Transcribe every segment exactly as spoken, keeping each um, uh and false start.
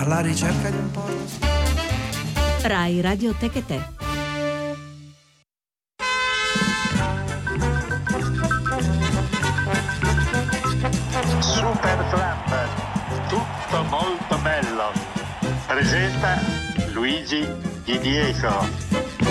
alla ricerca di un posto. Rai Radio Te che Te. Super Club, tutto molto bello. Presenta Luigi Di Diego.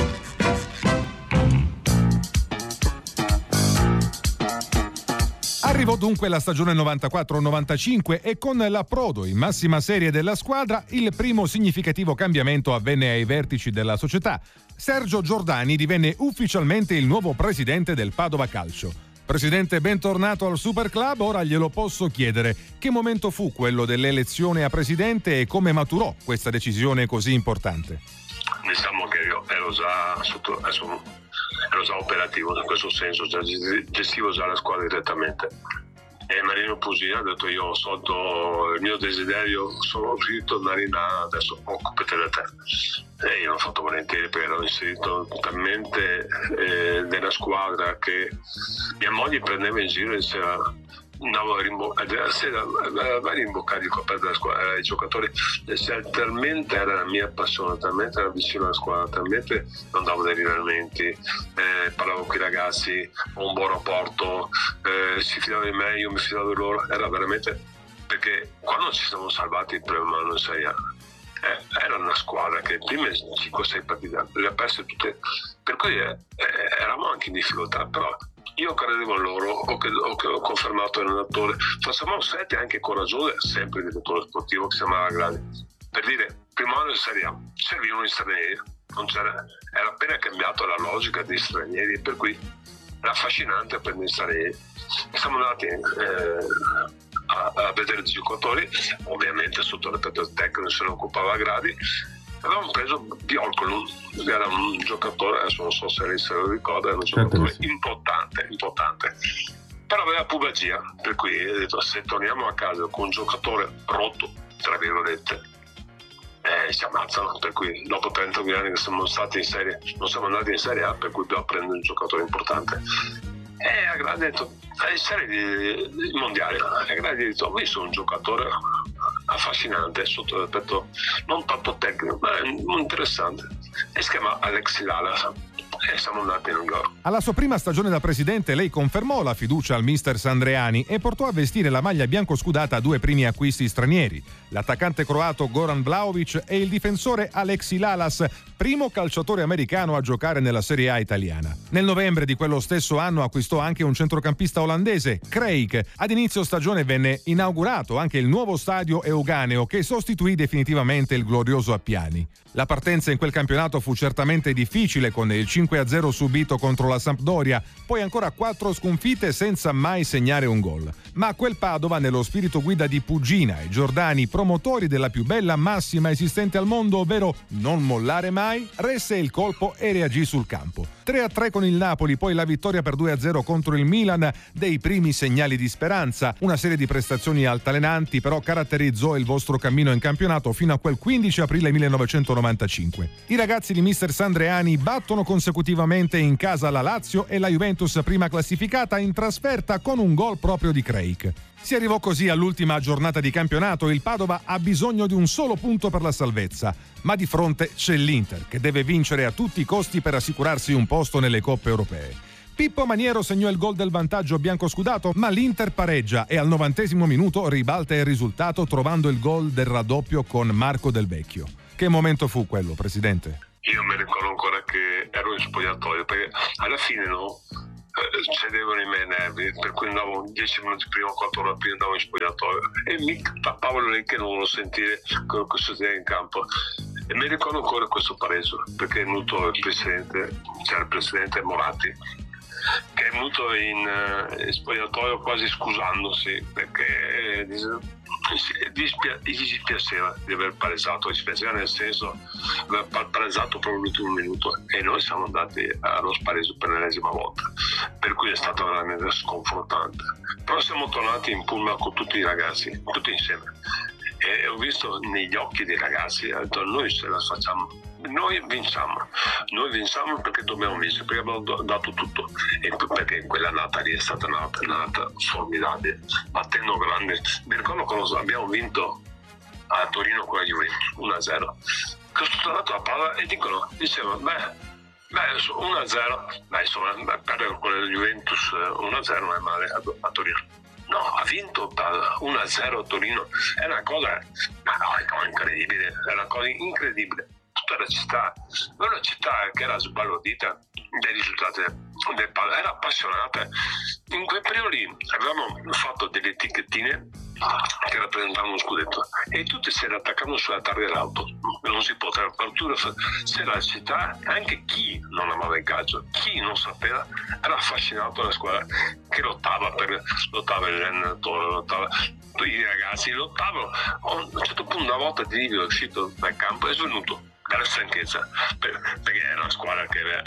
Arrivò dunque la stagione novantaquattro novantacinque e con l'approdo in massima serie della squadra il primo significativo cambiamento avvenne ai vertici della società. Sergio Giordani divenne ufficialmente il nuovo presidente del Padova Calcio. Presidente, bentornato al Super Club. Ora glielo posso chiedere: che momento fu quello dell'elezione a presidente e come maturò questa decisione così importante? Diciamo che io ero già sotto, adesso, ero già operativo in questo senso, già gestivo già la squadra direttamente. E Marino Pusina ha detto: io ho solto il mio desiderio, sono riuscito ad andare in là, adesso occupate da te. E io l'ho fatto volentieri perché ero inserito talmente eh, nella squadra che mia moglie prendeva in giro e diceva: andavo a rimboccare la sera, vai a rimboccare il coperto della squadra ai giocatori. E talmente era la mia passione, talmente era vicino alla squadra, talmente non davo dei riversamenti, eh, parlavo con i ragazzi, ho un buon rapporto, eh, si fidava di me, io mi fidavo di loro. Era veramente, perché quando ci siamo salvati il primo anno in Serie A, eh, era una squadra che prime cinque sei partite le ha perse tutte, per cui eh, eravamo anche in difficoltà, però io credevo in loro, ho, ho, ho confermato l'allenatore. Facciamo sette anche coraggiose, sempre il direttore sportivo che si chiamava Gradi, per dire: primo anno in Serie A servivano gli stranieri, non c'era, era appena cambiato la logica dei stranieri, per cui era affascinante prendere gli stranieri. Siamo andati eh, a, a vedere i giocatori, ovviamente sotto il reperto tecnico se ne occupava Gradi. Avevamo preso Biolcolo, era un giocatore, adesso non so se lei se lo ricorda, era un giocatore importante, importante, però aveva pubalgia, per cui ho detto: se torniamo a casa con un giocatore rotto, tra virgolette, eh, si ammazzano. Per cui dopo trentamila anni che siamo stati in serie, non siamo andati in Serie A, per cui dobbiamo prendere un giocatore importante. E a Gradi ha detto: è in serie di, di mondiale, e Gradi ha detto: ho visto un giocatore affascinante sotto l'aspetto non tanto tecnico ma interessante, e si chiama Alexi Lalas, e siamo andati in Ungheria. Alla sua prima stagione da presidente lei confermò la fiducia al mister Sandreani e portò a vestire la maglia biancoscudata a due primi acquisti stranieri, l'attaccante croato Goran Vlahovic e il difensore Alexi Lalas, primo calciatore americano a giocare nella Serie A italiana. Nel novembre di quello stesso anno acquistò anche un centrocampista olandese, Craig. Ad inizio stagione venne inaugurato anche il nuovo stadio Euganeo, che sostituì definitivamente il glorioso Appiani. La partenza in quel campionato fu certamente difficile, con il cinque a zero subito contro la Sampdoria, poi ancora quattro sconfitte senza mai segnare un gol. Ma quel Padova, nello spirito guida di Pugina e Giordani, promotori della più bella massima esistente al mondo, ovvero non mollare mai, resse il colpo e reagì sul campo. tre a tre con il Napoli, poi la vittoria per due a zero contro il Milan, dei primi segnali di speranza. Una serie di prestazioni altalenanti però caratterizzò il vostro cammino in campionato fino a quel quindici aprile millenovecentonovantacinque. I ragazzi di mister Sandreani battono consecutivamente in casa la Lazio e la Juventus, prima classificata, in trasferta con un gol proprio di Craig. Si arrivò così all'ultima giornata di campionato. Il Padova ha bisogno di un solo punto per la salvezza, ma di fronte c'è l'Inter, che deve vincere a tutti i costi per assicurarsi un posto nelle coppe europee. Pippo Maniero segnò il gol del vantaggio biancoscudato, ma l'Inter pareggia e al novantesimo minuto ribalta il risultato trovando il gol del raddoppio con Marco Del Vecchio. Che momento fu quello, presidente? Io mi ricordo ancora che ero in spogliatoio, perché alla fine no, eh, cedevano i miei nervi, per cui andavo dieci minuti prima, quattro ore prima andavo in spogliatoio e mi tappavo le orecchie e non volevo sentire quello che succedeva in campo. E mi ricordo ancora questo pareggio, perché è venuto il presidente, cioè il presidente Moratti, che è venuto in, uh, in spogliatoio quasi scusandosi, perché eh, Dispia- gli dispiaceva di aver pareggiato, dispiaceva nel senso di aver pareggiato proprio l'ultimo minuto, e noi siamo andati allo spareggio per l'ennesima volta, per cui è stato veramente sconfortante. Però siamo tornati in pullman con tutti i ragazzi, tutti insieme, e ho visto negli occhi dei ragazzi, ho detto: noi ce la facciamo, noi vinciamo, noi vinciamo perché dobbiamo vincere, perché abbiamo dato tutto, e perché quella nata lì è stata nata, nata formidabile, battendo grande. Mi ricordo quando abbiamo vinto a Torino con la Juventus uno a zero. Che sono tornato a Padova e dicono, dicevano, beh, beh uno a zero, beh, insomma, perdere con la Juventus uno a zero non è male a, a Torino. No, ha vinto Padova uno a zero a Torino, è una cosa, ma no, è incredibile, è una cosa incredibile. Tutta la città, una città che era sbalordita dai risultati del Padova, era appassionata. In quel periodo lì avevamo fatto delle etichettine che rappresentavano uno scudetto e tutti si attaccavano sulla targa dell'auto, non si poteva partire. C'era la città, anche chi non amava il calcio, chi non sapeva, era affascinato dalla squadra che lottava per lottava il allenatore, lottava i ragazzi, lottavano. A un certo punto, una volta di Livio è uscito dal campo e è svenuto dalla stanchezza, per, perché era una squadra che era,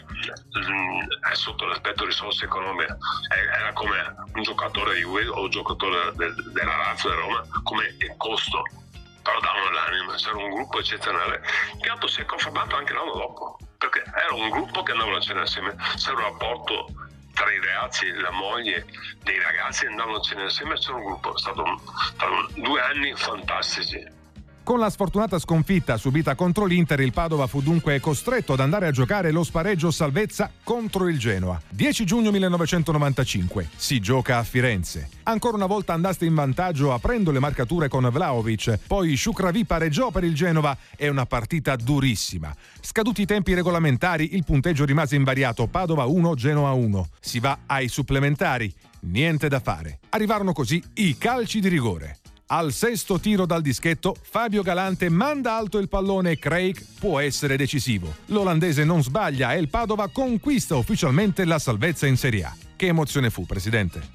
è sotto l'aspetto risorse economiche, era come un giocatore di Juve o un giocatore del, della Lazio di Roma, come il costo, però davano l'anima, c'era un gruppo eccezionale che altro si è confermato anche l'anno dopo, perché era un gruppo che andavano a cena assieme, c'era un rapporto tra i ragazzi, la moglie dei ragazzi andavano a cena assieme, c'era un gruppo, è stato, stato due anni fantastici. Con la sfortunata sconfitta subita contro l'Inter, il Padova fu dunque costretto ad andare a giocare lo spareggio salvezza contro il Genoa. dieci giugno millenovecentonovantacinque. Si gioca a Firenze. Ancora una volta andaste in vantaggio aprendo le marcature con Vlahovic, poi Shukravy pareggiò per il Genova e una partita durissima. Scaduti i tempi regolamentari, il punteggio rimase invariato, Padova uno, Genoa uno. Si va ai supplementari. Niente da fare. Arrivarono così i calci di rigore. Al sesto tiro dal dischetto, Fabio Galante manda alto il pallone e Craig può essere decisivo. L'olandese non sbaglia e il Padova conquista ufficialmente la salvezza in Serie A. Che emozione fu, Presidente?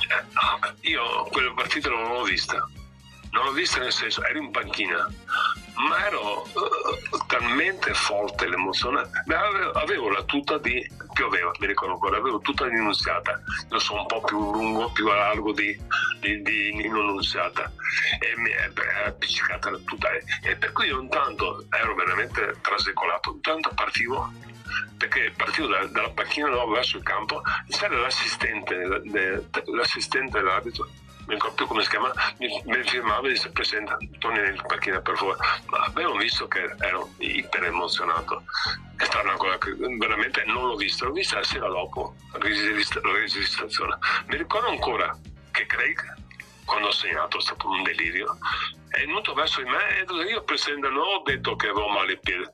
Io quella partita non l'ho vista. Non l'ho vista nel senso, ero in panchina, ma ero uh, talmente forte l'emozione. Avevo, avevo la tuta di pioveva, mi ricordo ancora, avevo tuta di Nunziata. Io sono un po' più lungo, più largo di, di, di Nino Nunziata e mi è appiccicata la tuta. E per cui io intanto ero veramente trasecolato, intanto partivo. Perché partivo da, dalla panchina no, verso il campo, c'era l'assistente, de, l'assistente dell'arbitro, non ricordo più come si chiama, mi, mi firmava e disse: Presidente, torni in panchina per favore. Ma abbiamo visto che ero iper emozionato. È stata una cosa che veramente non l'ho vista, l'ho vista la sera dopo, la registrazione. Mi ricordo ancora che Craig, quando ho segnato, è stato un delirio, è venuto verso di me e io, Presidente, non ho detto che avevo male ai piedi.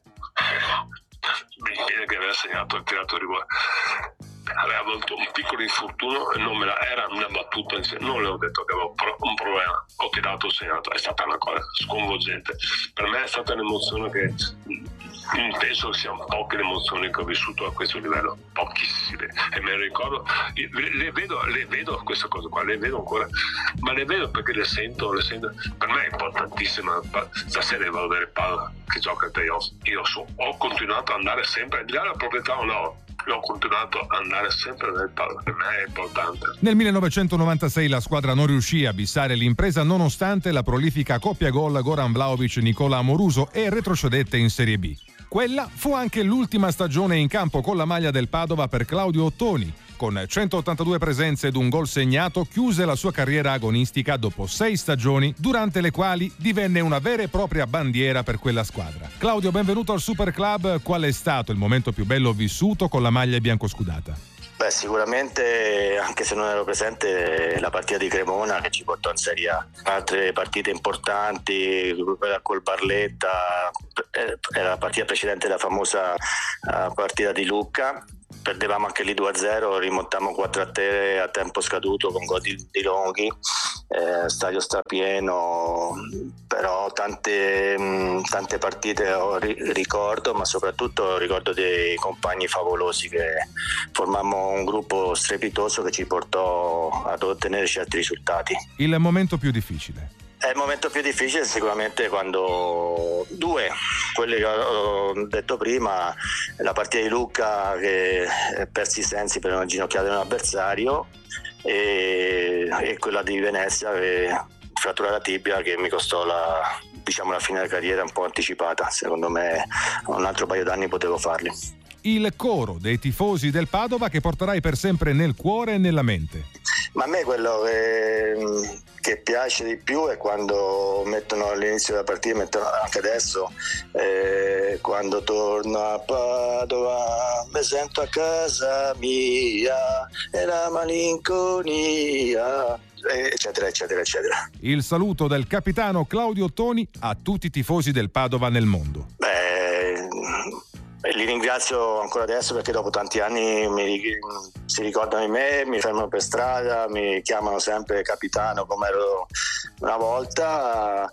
Il piede che aveva segnato il tirato rigore. Aveva avuto un piccolo infortunio e non me la, era una battuta insieme. Non le ho detto che avevo un problema, ho tirato, ho segnato. È stata una cosa sconvolgente. Per me è stata un'emozione che penso che siano poche le emozioni che ho vissuto a questo livello, pochissime, e me lo ricordo, le, le vedo le vedo queste cose qua, le vedo ancora, ma le vedo perché le sento, le sento. Per me è importantissima. Stasera vado a vedere palla che gioca a playoff. Io so, ho continuato ad andare sempre, al di là della proprietà o no, ho continuato ad andare sempre nel palla, per me è importante. Nel millenovecentonovantasei la squadra non riuscì a bissare l'impresa nonostante la prolifica coppia gol Goran Vlahovic-Nicola Amoruso e retrocedette in Serie B. Quella fu anche l'ultima stagione in campo con la maglia del Padova per Claudio Ottoni. Con centottantadue presenze ed un gol segnato chiuse la sua carriera agonistica dopo sei stagioni, durante le quali divenne una vera e propria bandiera per quella squadra. Claudio, benvenuto al Super Club. Qual è stato il momento più bello vissuto con la maglia biancoscudata? Beh, sicuramente, anche se non ero presente, la partita di Cremona che ci portò in Serie A. Altre partite importanti, quella col Barletta, era la partita precedente alla famosa partita di Lucca. Perdevamo anche lì due a zero, rimontammo quattro a tre a tempo scaduto con gol di, di Longhi, eh, stadio strapieno, però tante, mh, tante partite ho ri- ricordo, ma soprattutto ricordo dei compagni favolosi che formammo un gruppo strepitoso che ci portò ad ottenere certi risultati. Il momento più difficile? È il momento più difficile sicuramente quando due, quelli che ho detto prima, la partita di Lucca che persi i sensi per una ginocchiata di un avversario e, e quella di Venezia che frattura la tibia che mi costò la, diciamo, la fine della carriera un po' anticipata. Secondo me un altro paio d'anni potevo farli. Il coro dei tifosi del Padova che porterai per sempre nel cuore e nella mente. Ma a me quello che, che piace di più è quando mettono all'inizio della partita, mettono anche adesso, eh, quando torno a Padova mi sento a casa mia e la malinconia, eccetera eccetera eccetera. Il saluto del capitano Claudio Ottoni a tutti i tifosi del Padova nel mondo. Beh, li ringrazio ancora adesso perché dopo tanti anni mi, si ricordano di me, mi fermano per strada, mi chiamano sempre capitano come ero una volta,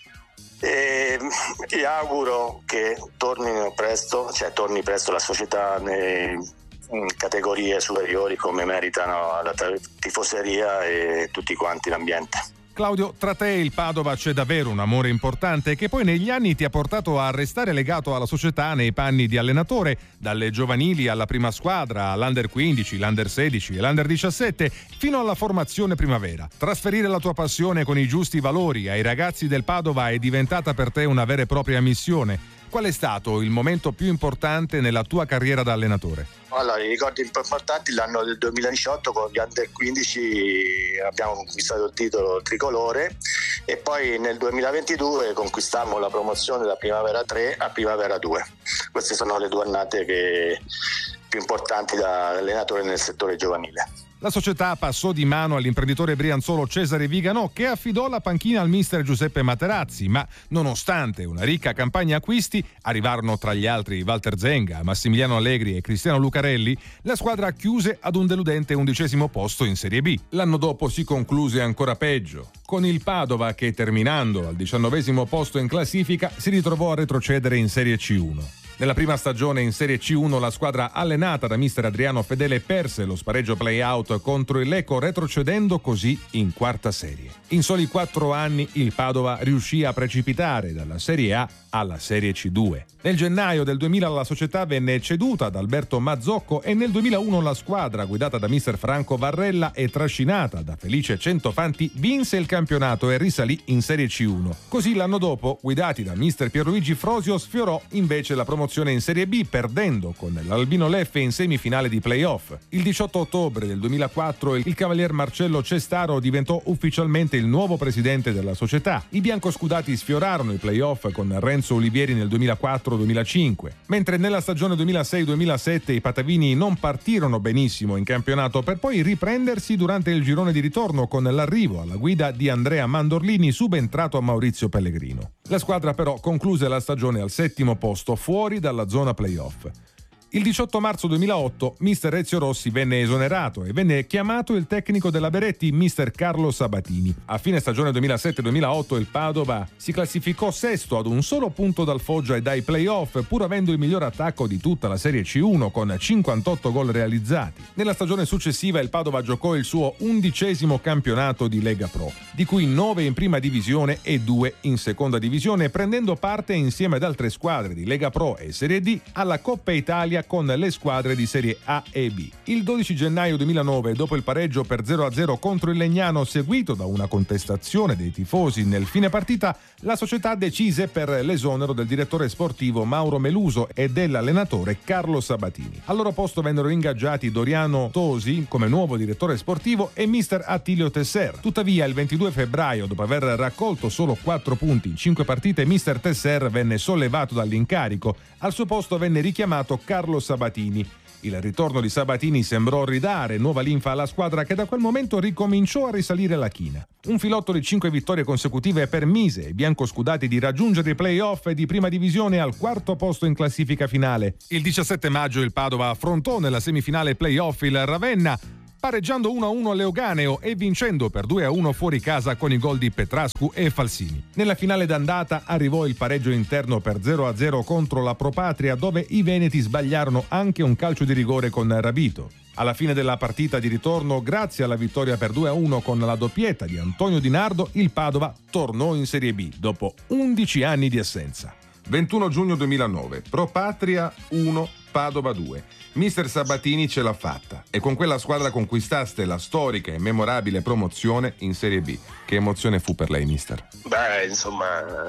e gli auguro che tornino presto, cioè torni presto la società nei in categorie superiori come meritano la tifoseria e tutti quanti l'ambiente. Claudio, tra te e il Padova c'è davvero un amore importante che poi negli anni ti ha portato a restare legato alla società nei panni di allenatore, dalle giovanili alla prima squadra, all'Under quindici, l'Under sedici e l'Under diciassette, fino alla formazione primavera. Trasferire la tua passione con i giusti valori ai ragazzi del Padova è diventata per te una vera e propria missione. Qual è stato il momento più importante nella tua carriera da allenatore? Allora, i ricordi importanti l'anno del duemiladiciotto con gli Under quindici abbiamo conquistato il titolo tricolore e poi nel duemilaventidue conquistammo la promozione da Primavera tre a Primavera due. Queste sono le due annate che, più importanti da allenatore nel settore giovanile. La società passò di mano all'imprenditore brianzolo Cesare Viganò, che affidò la panchina al mister Giuseppe Materazzi, ma nonostante una ricca campagna acquisti, arrivarono tra gli altri Walter Zenga, Massimiliano Allegri e Cristiano Lucarelli, la squadra chiuse ad un deludente undicesimo posto in Serie B. L'anno dopo si concluse ancora peggio, con il Padova che, terminando al diciannovesimo posto in classifica, si ritrovò a retrocedere in Serie C uno. Nella prima stagione in Serie C uno la squadra allenata da mister Adriano Fedele perse lo spareggio play-out contro il Lecco, retrocedendo così in quarta serie. In soli quattro anni il Padova riuscì a precipitare dalla Serie A alla Serie C due. Nel gennaio del duemila la società venne ceduta da Alberto Mazzocco e nel duemilauno la squadra, guidata da mister Franco Varrella e trascinata da Felice Centofanti, vinse il campionato e risalì in Serie C uno. Così l'anno dopo, guidati da mister Pierluigi Frosio, sfiorò invece la promozione in Serie B, perdendo con l'Albino Leffe in semifinale di playoff. Il diciotto ottobre del duemilaquattro il cavalier Marcello Cestaro diventò ufficialmente il nuovo presidente della società. I biancoscudati sfiorarono i playoff con Renzo Olivieri nel duemilaquattro duemilacinque, mentre nella stagione duemilasei duemilasette i patavini non partirono benissimo in campionato per poi riprendersi durante il girone di ritorno con l'arrivo alla guida di Andrea Mandorlini, subentrato a Maurizio Pellegrino. La squadra però concluse la stagione al settimo posto, fuori dalla zona playoff. Il diciotto marzo duemilaotto mister Ezio Rossi venne esonerato e venne chiamato il tecnico della Beretti, mister Carlo Sabatini. A fine stagione duemilasette duemilaotto il Padova si classificò sesto ad un solo punto dal Foggia e dai playoff, pur avendo il miglior attacco di tutta la Serie C uno con cinquantotto gol realizzati. Nella stagione successiva il Padova giocò il suo undicesimo campionato di Lega Pro, di cui nove in prima divisione e due in seconda divisione, prendendo parte insieme ad altre squadre di Lega Pro e Serie D alla Coppa Italia con le squadre di Serie A e B. Il dodici gennaio duemilanove, dopo il pareggio per zero a zero contro il Legnano, seguito da una contestazione dei tifosi nel fine partita, la società decise per l'esonero del direttore sportivo Mauro Meluso e dell'allenatore Carlo Sabatini. Al loro posto vennero ingaggiati Doriano Tosi come nuovo direttore sportivo e mister Attilio Tesser. Tuttavia, il ventidue febbraio, dopo aver raccolto solo quattro punti in cinque partite, mister Tesser venne sollevato dall'incarico. Al suo posto venne richiamato Carlo Sabatini. Il ritorno di Sabatini sembrò ridare nuova linfa alla squadra, che da quel momento ricominciò a risalire la china. Un filotto di cinque vittorie consecutive permise ai biancoscudati di raggiungere i playoff di prima divisione al quarto posto in classifica finale. Il diciassette maggio il Padova affrontò nella semifinale playoff il Ravenna, pareggiando uno a uno a Leoganeo e vincendo per due a uno fuori casa con i gol di Petrascu e Falsini. Nella finale d'andata arrivò il pareggio interno per zero a zero contro la Pro Patria, dove i veneti sbagliarono anche un calcio di rigore con Rabito. Alla fine della partita di ritorno, grazie alla vittoria per due a uno con la doppietta di Antonio Di Nardo, il Padova tornò in Serie B dopo undici anni di assenza. ventuno giugno duemilanove, Pro Patria uno, Padova due. Mister Sabatini ce l'ha fatta e con quella squadra conquistaste la storica e memorabile promozione in Serie B. Che emozione fu per lei, mister? Beh, insomma,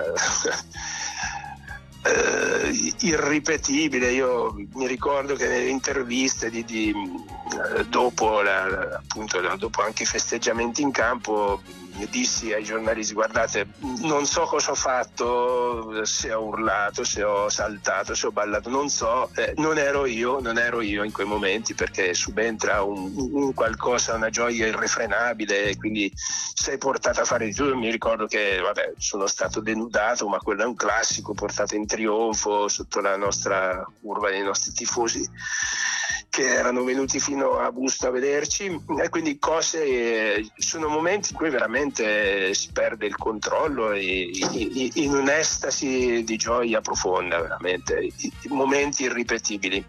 eh, irripetibile. Io mi ricordo che nelle interviste di, di dopo, la, appunto, dopo anche i festeggiamenti in campo, dissi ai giornalisti: guardate, non so cosa ho fatto, se ho urlato, se ho saltato, se ho ballato, non so, eh, non ero io, non ero io in quei momenti, perché subentra un, un qualcosa, una gioia irrefrenabile, e quindi sei portato a fare di tutto. Mi ricordo che vabbè, sono stato denudato, ma quello è un classico, portato in trionfo sotto la nostra curva dei nostri tifosi che erano venuti fino a Busto a vederci, e quindi cose, eh, sono momenti in cui veramente si perde il controllo e, e, in un'estasi di gioia profonda, veramente, momenti irripetibili.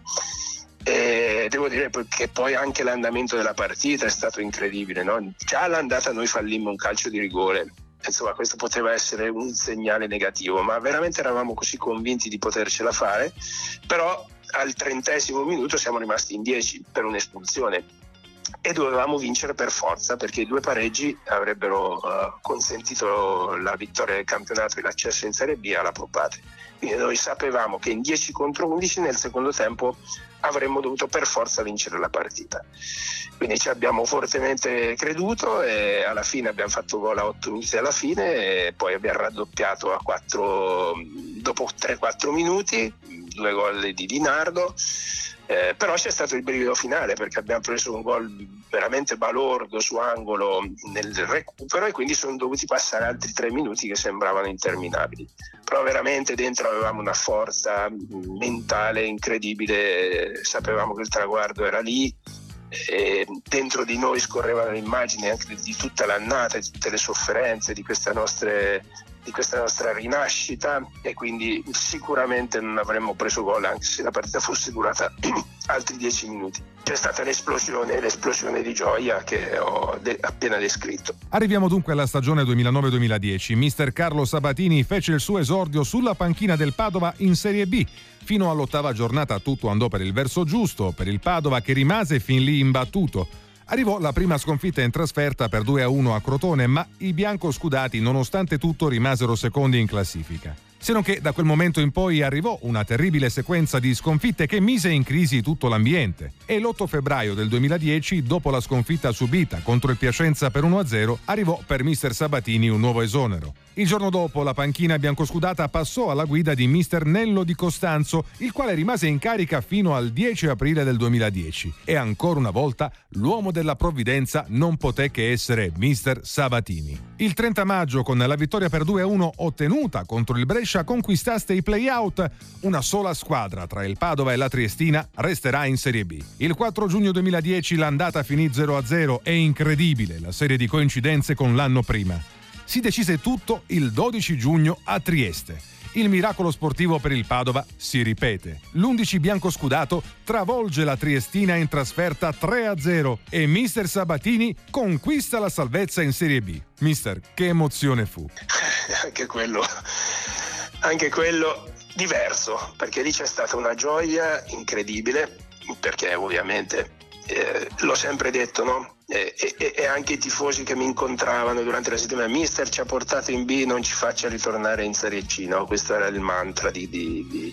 E devo dire che poi anche l'andamento della partita è stato incredibile, no? Già all'andata noi fallimmo un calcio di rigore, insomma questo poteva essere un segnale negativo, ma veramente eravamo così convinti di potercela fare. Però al trentesimo minuto siamo rimasti in dieci per un'espulsione e dovevamo vincere per forza, perché i due pareggi avrebbero uh, consentito la vittoria del campionato e l'accesso in Serie B alla Pro Patria. Quindi noi sapevamo che in dieci contro undici nel secondo tempo avremmo dovuto per forza vincere la partita. Quindi ci abbiamo fortemente creduto e alla fine abbiamo fatto gol a otto minuti alla fine, e poi abbiamo raddoppiato a quattro dopo tre quattro minuti, due gol di Di Nardo. Eh, però c'è stato il brivido finale, perché abbiamo preso un gol veramente balordo su angolo nel recupero, e quindi sono dovuti passare altri tre minuti che sembravano interminabili. Però veramente dentro avevamo una forza mentale incredibile, sapevamo che il traguardo era lì, e dentro di noi scorrevano le immagini anche di tutta l'annata, di tutte le sofferenze di queste nostre di questa nostra rinascita, e quindi sicuramente non avremmo preso gol anche se la partita fosse durata altri dieci minuti. C'è stata l'esplosione, l'esplosione di gioia che ho de- appena descritto. Arriviamo dunque alla stagione duemilanove duemiladieci. Mister Carlo Sabatini fece il suo esordio sulla panchina del Padova in Serie B. Fino all'ottava giornata tutto andò per il verso giusto, per il Padova che rimase fin lì imbattuto. Arrivò la prima sconfitta in trasferta per due a uno a Crotone, ma i biancoscudati nonostante tutto rimasero secondi in classifica. Se non che da quel momento in poi arrivò una terribile sequenza di sconfitte che mise in crisi tutto l'ambiente. E l'otto febbraio del duemiladieci, dopo la sconfitta subita contro il Piacenza per uno a zero, arrivò per mister Sabatini un nuovo esonero. Il giorno dopo la panchina biancoscudata passò alla guida di mister Nello Di Costanzo, il quale rimase in carica fino al dieci aprile del duemiladieci. E ancora una volta l'uomo della provvidenza non poté che essere mister Sabatini. Il trenta maggio, con la vittoria per due a uno ottenuta contro il Brescia, conquistaste i play-out. Una sola squadra tra il Padova e la Triestina resterà in Serie B. Il quattro giugno duemiladieci l'andata finì zero a zero. È incredibile la serie di coincidenze con l'anno prima. Si decise tutto il dodici giugno a Trieste. Il miracolo sportivo per il Padova si ripete. L'undici biancoscudato travolge la Triestina in trasferta tre a zero e mister Sabatini conquista la salvezza in Serie B. Mister, che emozione fu? Anche quello, anche quello diverso, perché lì c'è stata una gioia incredibile, perché ovviamente eh, l'ho sempre detto, no? E, e, e anche i tifosi che mi incontravano durante la settimana: mister, ci ha portato in B, non ci faccia ritornare in Serie C, no? Questo era il mantra di, di, di...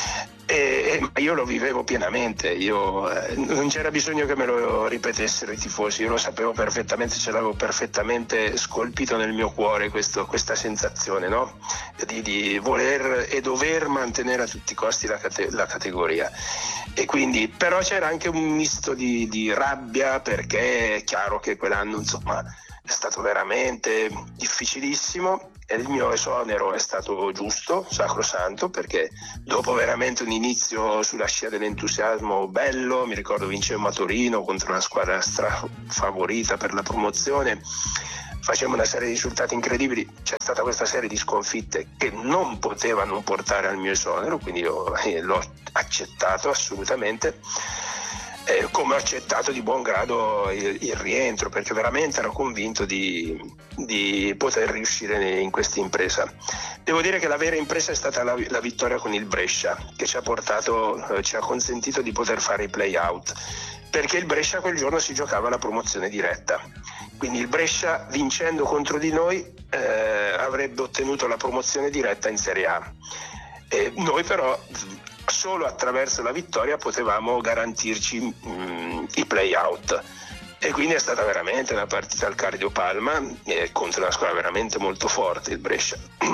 E, e io lo vivevo pienamente. Io eh, non c'era bisogno che me lo ripetessero i tifosi, io lo sapevo perfettamente, ce l'avevo perfettamente scolpito nel mio cuore questo, questa sensazione, no? Di, di voler e dover mantenere a tutti i costi la, cate- la categoria. E quindi, però c'era anche un misto di, di rabbia, perché è chiaro che quell'anno insomma è stato veramente difficilissimo e il mio esonero è stato giusto, sacrosanto, perché dopo veramente un inizio sulla scia dell'entusiasmo bello, mi ricordo vincemmo a Torino contro una squadra strafavorita per la promozione, facemmo una serie di risultati incredibili, c'è stata questa serie di sconfitte che non potevano portare al mio esonero, quindi io eh, l'ho accettato assolutamente, eh, come ho accettato di buon grado il, il rientro, perché veramente ero convinto di, di poter riuscire in questa impresa. Devo dire che la vera impresa è stata la, la vittoria con il Brescia, che ci ha portato, eh, ci ha consentito di poter fare i play-out, perché il Brescia quel giorno si giocava la promozione diretta. Quindi il Brescia, vincendo contro di noi, eh, avrebbe ottenuto la promozione diretta in Serie A. E noi però solo attraverso la vittoria potevamo garantirci mh, i play-out. E quindi è stata veramente una partita al cardiopalma eh, contro una squadra veramente molto forte, il Brescia.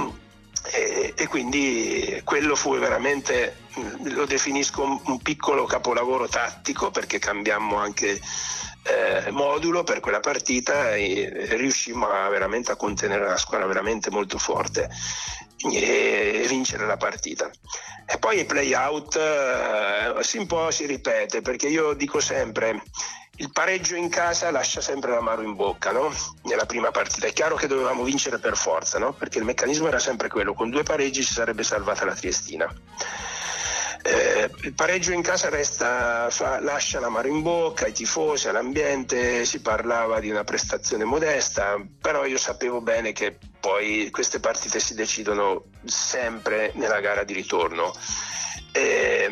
E, e quindi quello fu veramente, lo definisco un, un piccolo capolavoro tattico, perché cambiammo anche eh, modulo per quella partita e riuscimmo a, veramente a contenere una squadra veramente molto forte e vincere la partita. E poi i play out eh, si un po' si ripete, perché io dico sempre: il pareggio in casa lascia sempre l'amaro in bocca, no? Nella prima partita è chiaro che dovevamo vincere per forza, no? Perché il meccanismo era sempre quello: con due pareggi si sarebbe salvata la Triestina. Eh, il pareggio in casa resta, fa, lascia l'amaro in bocca ai tifosi, all'ambiente. Si parlava di una prestazione modesta, però io sapevo bene che poi queste partite si decidono sempre nella gara di ritorno. E,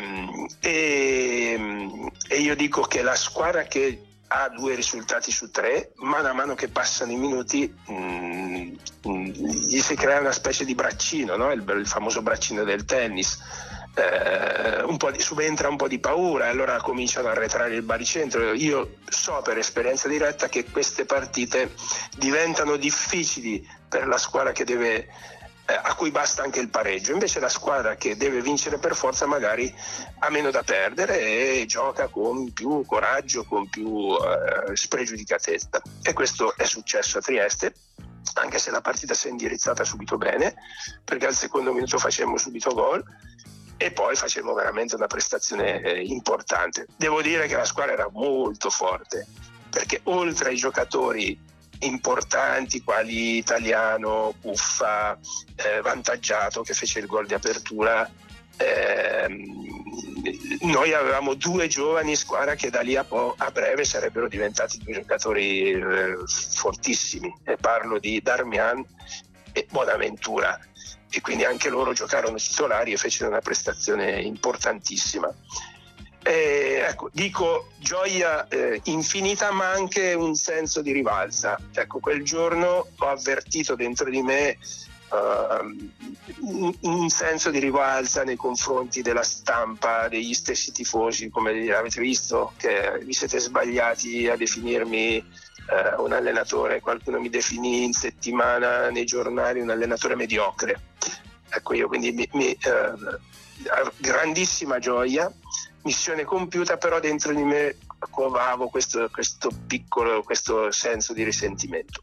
e, e io dico che la squadra che ha due risultati su tre, mano a mano che passano i minuti mh, mh, gli si crea una specie di braccino, no? il, il famoso braccino del tennis. Eh, un po' di, subentra un po' di paura e allora cominciano a arretrare il baricentro. Io so per esperienza diretta che queste partite diventano difficili per la squadra che deve eh, a cui basta anche il pareggio, invece la squadra che deve vincere per forza magari ha meno da perdere e gioca con più coraggio, con più eh, spregiudicatezza, e questo è successo a Trieste, anche se la partita si è indirizzata subito bene, perché al secondo minuto facemmo subito gol e poi facevamo veramente una prestazione eh, importante. Devo dire che la squadra era molto forte, perché oltre ai giocatori importanti quali Italiano, Puffa, eh, Vantaggiato che fece il gol di apertura, eh, noi avevamo due giovani squadra che da lì a, po- a breve sarebbero diventati due giocatori eh, fortissimi, e parlo di Darmian e Bonaventura, e quindi anche loro giocarono titolari e fecero una prestazione importantissima. Eh, ecco, dico gioia eh, infinita, ma anche un senso di rivalsa. Ecco, quel giorno ho avvertito dentro di me uh, un, un senso di rivalsa nei confronti della stampa, degli stessi tifosi, come avete visto che vi siete sbagliati a definirmi uh, un allenatore, qualcuno mi definì in settimana nei giornali un allenatore mediocre. Ecco, io quindi mi, mi, uh, grandissima gioia, missione compiuta, però dentro di me covavo questo, questo piccolo, questo senso di risentimento,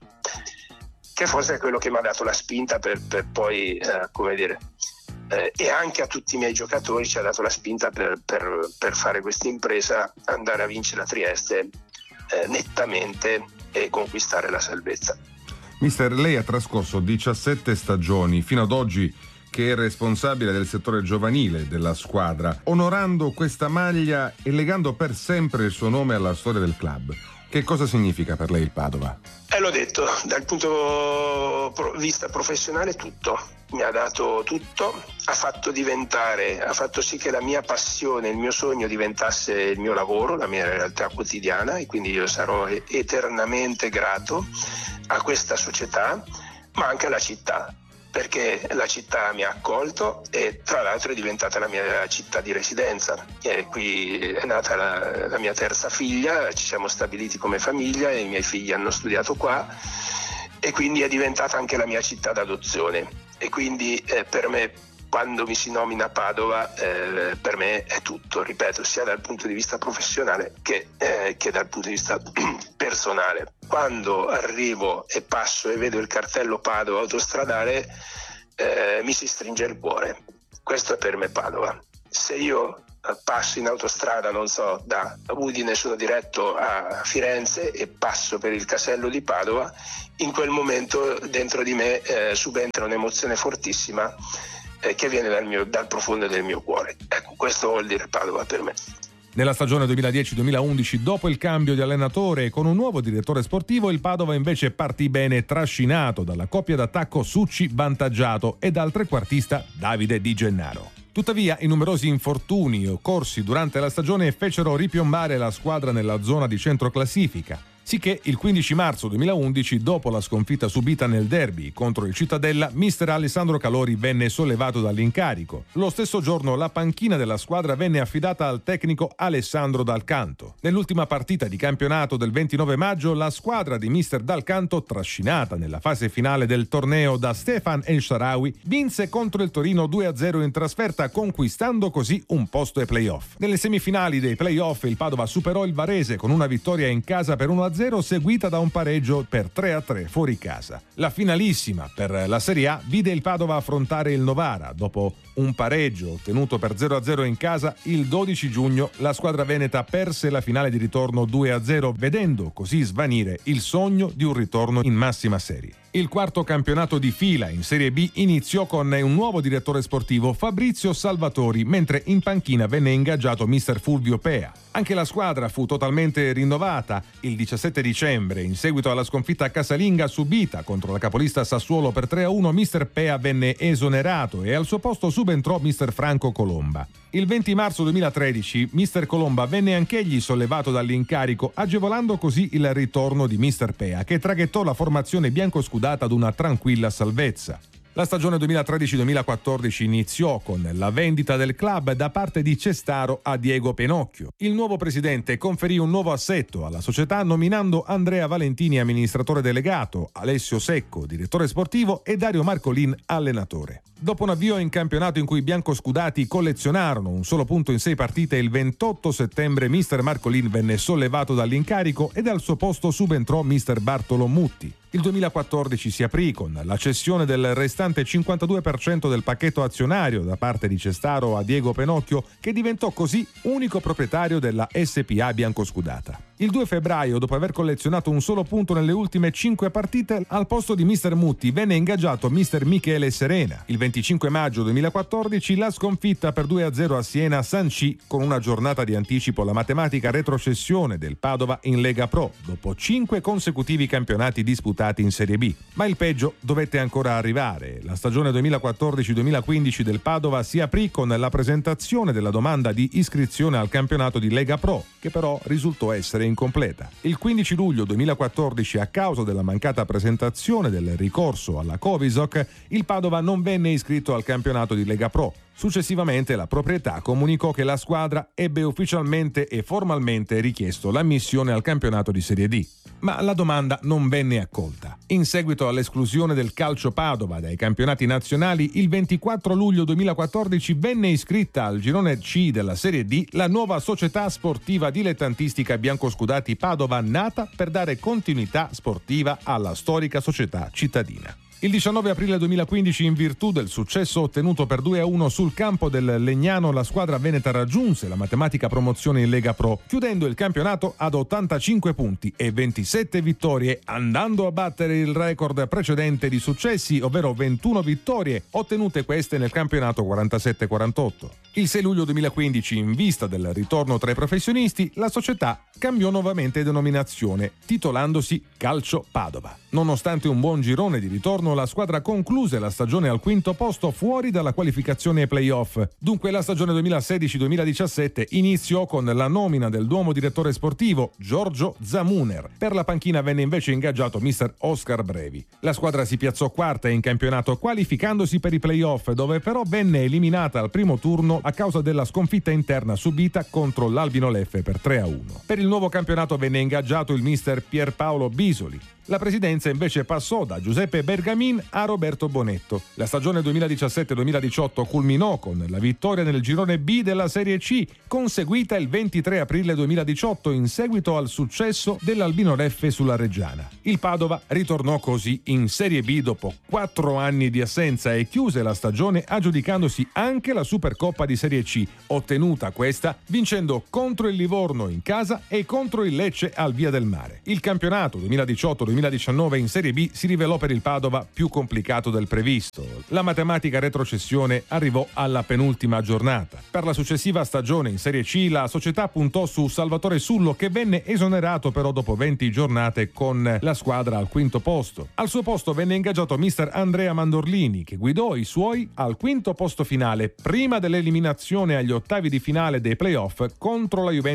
che forse è quello che mi ha dato la spinta per, per poi, eh, come dire, eh, e anche a tutti i miei giocatori ci ha dato la spinta per, per, per fare questa impresa, andare a vincere a Trieste eh, nettamente e conquistare la salvezza. Mister, lei ha trascorso diciassette stagioni fino ad oggi che è responsabile del settore giovanile della squadra, onorando questa maglia e legando per sempre il suo nome alla storia del club. Che cosa significa per lei il Padova? Eh, l'ho detto, dal punto di vista professionale tutto, mi ha dato tutto, ha fatto diventare, ha fatto sì che la mia passione, il mio sogno diventasse il mio lavoro, la mia realtà quotidiana, e quindi io sarò eternamente grato a questa società, ma anche alla città, perché la città mi ha accolto e tra l'altro è diventata la mia città di residenza. E qui è nata la, la mia terza figlia, ci siamo stabiliti come famiglia e i miei figli hanno studiato qua, e quindi è diventata anche la mia città d'adozione. E quindi eh, per me, quando mi si nomina Padova, eh, per me è tutto, ripeto, sia dal punto di vista professionale che, eh, che dal punto di vista personale. Quando arrivo e passo e vedo il cartello Padova autostradale, eh, mi si stringe il cuore. Questo è per me Padova. Se io passo in autostrada, non so, da Udine sono diretto a Firenze e passo per il casello di Padova, in quel momento dentro di me eh, subentra un'emozione fortissima eh, che viene dal, mio, dal profondo del mio cuore. Ecco, questo vuol dire Padova per me. Nella stagione duemiladieci duemilaundici, dopo il cambio di allenatore e con un nuovo direttore sportivo, il Padova invece partì bene, trascinato dalla coppia d'attacco Succi-Vantaggiato e dal trequartista Davide Di Gennaro. Tuttavia, i numerosi infortuni occorsi durante la stagione fecero ripiombare la squadra nella zona di centroclassifica. Sicché il quindici marzo duemilaundici, dopo la sconfitta subita nel derby contro il Cittadella, mister Alessandro Calori venne sollevato dall'incarico. Lo stesso giorno la panchina della squadra venne affidata al tecnico Alessandro Dal Canto. Nell'ultima partita di campionato del ventinove maggio, la squadra di mister Dal Canto, trascinata nella fase finale del torneo da Stefan El Shaarawy, vinse contro il Torino due a zero in trasferta, conquistando così un posto ai playoff. Nelle semifinali dei playoff il Padova superò il Varese con una vittoria in casa per uno a zero, seguita da un pareggio per tre a tre fuori casa. La finalissima per la Serie A vide il Padova affrontare il Novara. Dopo un pareggio ottenuto per zero a zero in casa, il dodici giugno la squadra veneta perse la finale di ritorno due a zero, vedendo così svanire il sogno di un ritorno in massima serie. Il quarto campionato di fila in Serie B iniziò con un nuovo direttore sportivo, Fabrizio Salvatori, mentre in panchina venne ingaggiato mister Fulvio Pea. Anche la squadra fu totalmente rinnovata. Il diciassette dicembre, in seguito alla sconfitta casalinga subita contro la capolista Sassuolo per tre a uno, mister Pea venne esonerato e al suo posto subentrò mister Franco Colomba. Il venti marzo duemilatredici mister Colomba venne anch'egli sollevato dall'incarico, agevolando così il ritorno di mister Pea, che traghettò la formazione biancoscudata ad una tranquilla salvezza. La stagione duemilatredici duemilaquattordici iniziò con la vendita del club da parte di Cestaro a Diego Penocchio. Il nuovo presidente conferì un nuovo assetto alla società nominando Andrea Valentini amministratore delegato, Alessio Secco direttore sportivo e Dario Marcolin allenatore. Dopo un avvio in campionato in cui i biancoscudati collezionarono un solo punto in sei partite, il ventotto settembre mister Marcolin venne sollevato dall'incarico ed al suo posto subentrò mister Bartolo Mutti. Il duemilaquattordici si aprì con la cessione del restante cinquantadue per cento del pacchetto azionario da parte di Cestaro a Diego Penocchio, che diventò così unico proprietario della S P A biancoscudata. Il due febbraio, dopo aver collezionato un solo punto nelle ultime cinque partite, al posto di mister Mutti venne ingaggiato mister Michele Serena. Il venticinque maggio duemilaquattordici la sconfitta per due a zero a Siena sancì con una giornata di anticipo la matematica retrocessione del Padova in Lega Pro, dopo cinque consecutivi campionati disputati in Serie B. Ma il peggio dovette ancora arrivare. La stagione duemilaquattordici duemilaquindici del Padova si aprì con la presentazione della domanda di iscrizione al campionato di Lega Pro, che però risultò essere incompleta. Il quindici luglio duemilaquattordici, a causa della mancata presentazione del ricorso alla Covisoc, il Padova non venne iscritto al campionato di Lega Pro. Successivamente la proprietà comunicò che la squadra ebbe ufficialmente e formalmente richiesto l'ammissione al campionato di Serie D. Ma la domanda non venne accolta. In seguito all'esclusione del Calcio Padova dai campionati nazionali, il ventiquattro luglio duemilaquattordici venne iscritta al girone C della Serie D la nuova società sportiva dilettantistica biancoscudati Padova, nata per dare continuità sportiva alla storica società cittadina. Il diciannove aprile duemilaquindici, in virtù del successo ottenuto per due a uno sul campo del Legnano, la squadra veneta raggiunse la matematica promozione in Lega Pro, chiudendo il campionato ad ottantacinque punti e ventisette vittorie, andando a battere il record precedente di successi, ovvero ventuno vittorie, ottenute queste nel campionato quarantasette quarantotto. Il sei luglio duemilaquindici, in vista del ritorno tra i professionisti, la società cambiò nuovamente denominazione, titolandosi Calcio Padova. Nonostante un buon girone di ritorno, la squadra concluse la stagione al quinto posto, fuori dalla qualificazione ai playoff. Dunque la stagione duemilasedici duemiladiciassette iniziò con la nomina del nuovo direttore sportivo, Giorgio Zamuner. Per la panchina venne invece ingaggiato mister Oscar Brevi. La squadra si piazzò quarta in campionato, qualificandosi per i playoff, dove però venne eliminata al primo turno a causa della sconfitta interna subita contro l'Albino Leffe per tre a uno. Per il nuovo campionato venne ingaggiato il mister Pierpaolo Bisoli. La presidenza invece passò da Giuseppe Bergamin a Roberto Bonetto. La stagione duemiladiciassette duemiladiciotto culminò con la vittoria nel girone B della Serie C, conseguita il ventitré aprile duemiladiciotto in seguito al successo dell'Albino Leffe sulla Reggiana. Il Padova ritornò così in Serie B dopo quattro anni di assenza e chiuse la stagione aggiudicandosi anche la Supercoppa di Serie C, ottenuta questa vincendo contro il Livorno in casa e contro il Lecce al Via del Mare. Il campionato duemiladiciotto duemiladiciannove in Serie B si rivelò per il Padova più complicato del previsto. La matematica retrocessione arrivò alla penultima giornata. Per la successiva stagione in Serie C la società puntò su Salvatore Sullo, che venne esonerato però dopo venti giornate con la squadra al quinto posto. Al suo posto venne ingaggiato mister Andrea Mandorlini, che guidò i suoi al quinto posto finale prima dell'eliminazione agli ottavi di finale dei playoff contro la Juventus